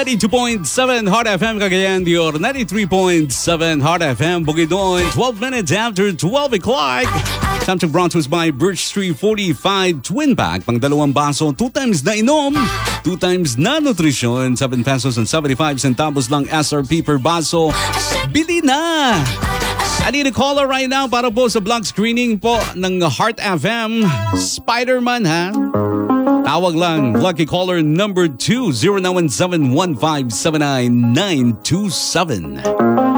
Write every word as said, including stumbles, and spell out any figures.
ninety-two point seven Hot F M Cagayan de Oro, ninety-three point seven Hot F M Bukidnon. twelve minutes after twelve o'clock. Time to brought to us by Birch Tree forty-five Twin Pack. Pang dalawang baso, two times na inom, two times na nutrisyon. seven pesos and seventy-five centavos lang S R P per baso. Bili na! I need a caller right now para po sa vlog screening po ng Heart F M. Spider-Man, ha? Tawag lang. Lucky caller number two, zero nine one seven one five seven nine nine two seven.